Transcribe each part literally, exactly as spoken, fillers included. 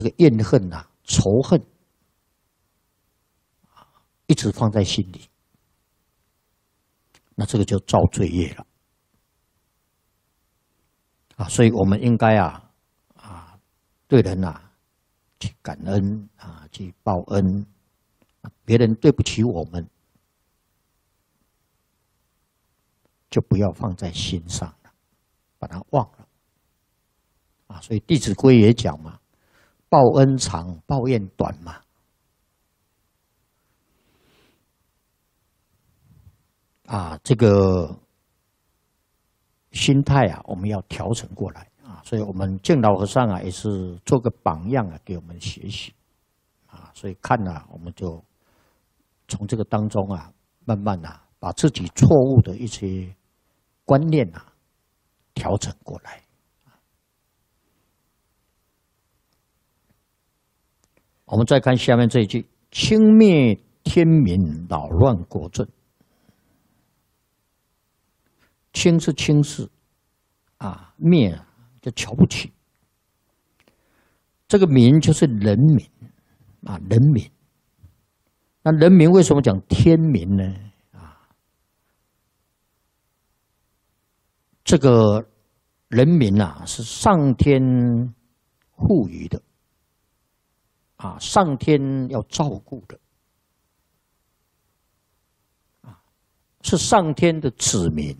这个怨恨呐、啊、仇恨一直放在心里，那这个就造罪业了啊！所以我们应该啊啊对人啊去感恩啊，去报恩，别人对不起我们，就不要放在心上了，把它忘了啊！所以《弟子规》也讲嘛，报恩长，报怨短嘛。啊，这个心态啊，我们要调整过来啊，所以我们敬老和尚啊，也是做个榜样啊，给我们学习啊，所以看啊，我们就从这个当中啊，慢慢啊，把自己错误的一些观念啊，调整过来。我们再看下面这一句：轻灭天民，扰乱国政。轻是轻视，啊，灭就瞧不起。这个民就是人民，啊，人民。那人民为什么讲天民呢？啊，这个人民啊，是上天赋予的，啊，上天要照顾的，啊，是上天的子民。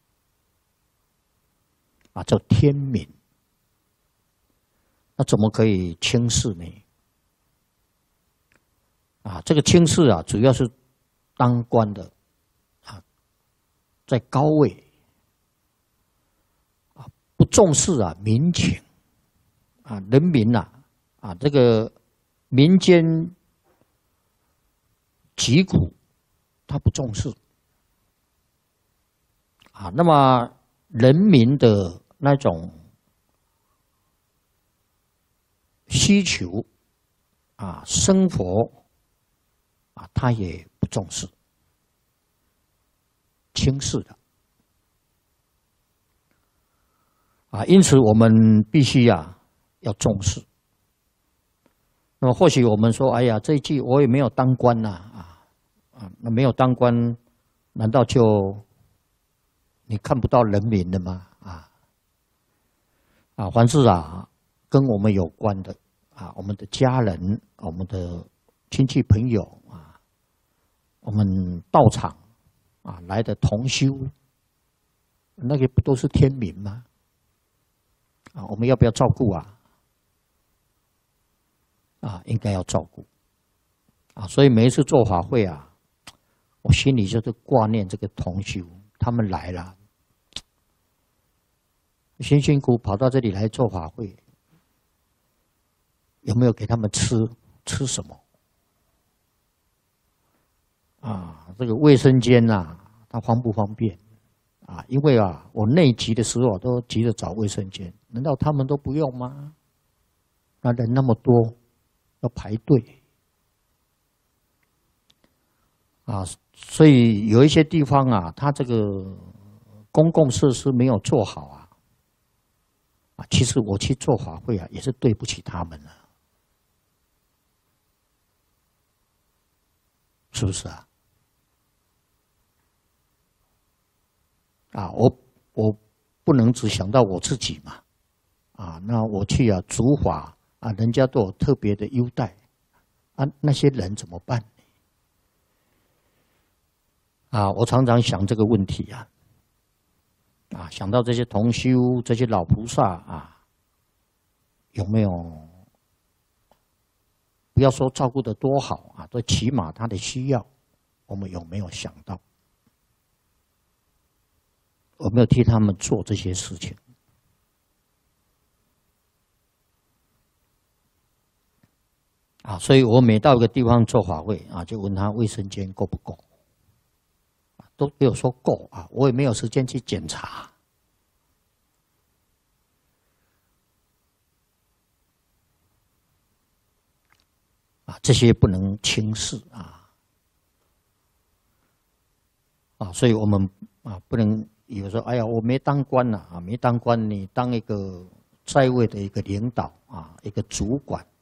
啊，叫天民，那怎么可以轻视呢？啊，这个轻视啊，主要是当官的啊，在高位啊，不重视啊民情啊，人民呐啊，这个民间疾苦，他不重视啊，那么人民的那种需求啊，生活啊，他也不重视，轻视的啊，因此我们必须啊要重视。那么或许我们说，哎呀，这一季我也没有当官呐，啊啊，那没有当官，难道就你看不到人民的吗？啊啊，凡是啊跟我们有关的啊，我们的家人、我们的亲戚朋友啊，我们道场啊来的同修，那个不都是天民吗？啊，我们要不要照顾啊？啊，应该要照顾啊，所以每一次做法会啊，我心里就是挂念这个同修，他们来了。辛辛苦跑到这里来做法会，有没有给他们吃吃什么？啊，这个卫生间呐、啊，它方不方便？啊，因为啊，我内急的时候都急着找卫生间，难道他们都不用吗？那人那么多，要排队啊，所以有一些地方啊，它这个公共设施没有做好啊。啊，其实我去做法会啊，也是对不起他们了，是不是啊？啊，我我不能只想到我自己嘛，啊，那我去啊，主法啊，人家都有特别的优待，啊，那些人怎么办？啊，我常常想这个问题啊。啊，想到这些同修、这些老菩萨啊，有没有不要说照顾得多好啊，都起码他的需要，我们有没有想到？有没有替他们做这些事情？啊，所以我每到一个地方做法会啊，就问他卫生间够不够。都没有说够啊，我也没有时间去检查啊，这些不能轻视啊啊，所以我们啊不能以为说，哎呀，我没当官呐啊，没当官，你当一个在位的一个领导啊，一个主管